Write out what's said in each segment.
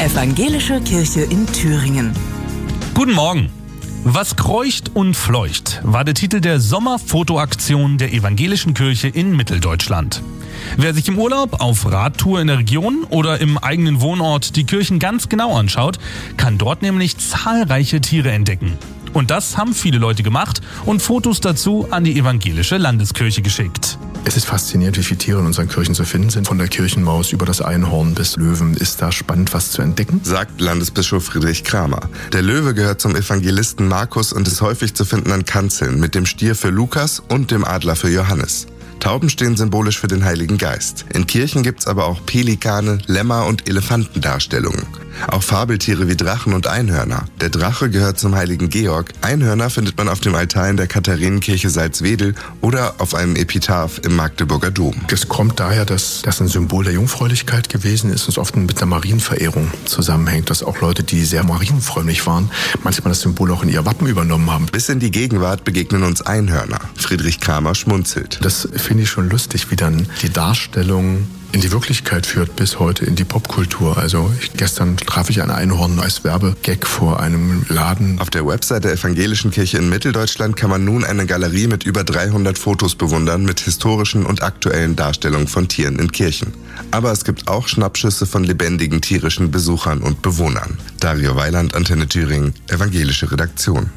Evangelische Kirche in Thüringen. Guten Morgen. Was kreucht und fleucht war der Titel der Sommerfotoaktion der Evangelischen Kirche in Mitteldeutschland. Wer sich im Urlaub, auf Radtour in der Region oder im eigenen Wohnort die Kirchen ganz genau anschaut, kann dort nämlich zahlreiche Tiere entdecken. Und das haben viele Leute gemacht und Fotos dazu an die Evangelische Landeskirche geschickt. Es ist faszinierend, wie viele Tiere in unseren Kirchen zu finden sind. Von der Kirchenmaus über das Einhorn bis Löwen ist da spannend was zu entdecken, sagt Landesbischof Friedrich Kramer. Der Löwe gehört zum Evangelisten Markus und ist häufig zu finden an Kanzeln mit dem Stier für Lukas und dem Adler für Johannes. Tauben stehen symbolisch für den Heiligen Geist. In Kirchen gibt's aber auch Pelikane, Lämmer und Elefantendarstellungen. Auch Fabeltiere wie Drachen und Einhörner. Der Drache gehört zum Heiligen Georg. Einhörner findet man auf dem Altar in der Katharinenkirche Salzwedel oder auf einem Epitaph im Magdeburger Dom. Es kommt daher, dass das ein Symbol der Jungfräulichkeit gewesen ist und oft mit der Marienverehrung zusammenhängt, dass auch Leute, die sehr marienfrömmig waren, manchmal das Symbol auch in ihr Wappen übernommen haben. Bis in die Gegenwart begegnen uns Einhörner. Friedrich Kramer schmunzelt. Das finde ich schon lustig, wie dann die Darstellung in die Wirklichkeit führt, bis heute in die Popkultur. Also gestern traf ich ein Einhorn als Werbegag vor einem Laden. Auf der Website der Evangelischen Kirche in Mitteldeutschland kann man nun eine Galerie mit über 300 Fotos bewundern mit historischen und aktuellen Darstellungen von Tieren in Kirchen. Aber es gibt auch Schnappschüsse von lebendigen tierischen Besuchern und Bewohnern. Dario Weiland, Antenne Thüringen, Evangelische Redaktion.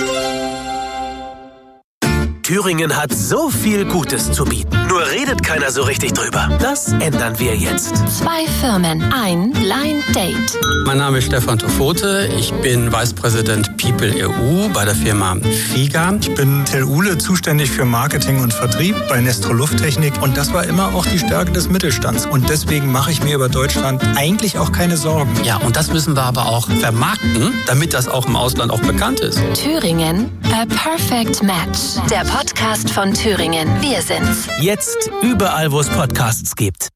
Thüringen hat so viel Gutes zu bieten. Nur redet keiner so richtig drüber. Das ändern wir jetzt. 2 Firmen, ein Blind Date. Mein Name ist Stefan Tofote. Ich bin Vice President People EU bei der Firma FIGA. Ich bin Till Uhle, zuständig für Marketing und Vertrieb bei Nestro Lufttechnik. Und das war immer auch die Stärke des Mittelstands. Und deswegen mache ich mir über Deutschland eigentlich auch keine Sorgen. Ja, und das müssen wir aber auch vermarkten, damit das auch im Ausland auch bekannt ist. Thüringen, a perfect match. Der Podcast von Thüringen. Wir sind's. Jetzt überall, wo es Podcasts gibt.